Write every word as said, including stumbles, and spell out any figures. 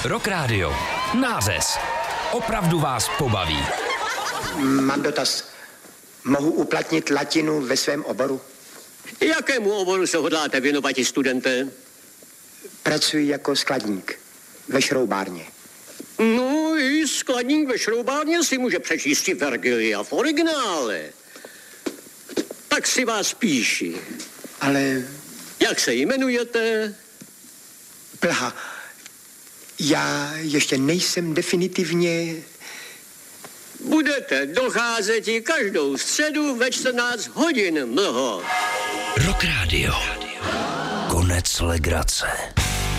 Rock Radio. Nářez. Opravdu vás pobaví. Mám dotaz. Mohu uplatnit latinu ve svém oboru? Jakému oboru se hodláte věnovat, studenté? Pracuji jako skladník ve šroubárně. No, i skladník ve šroubárně si může přečíst i Vergilia v originále. Tak si vás píši. Ale... Jak se jmenujete? Plha. Já ještě nejsem definitivně... Budete docházet i každou středu ve čtrnáct hodin, mlho. Rock Radio. Konec legrace.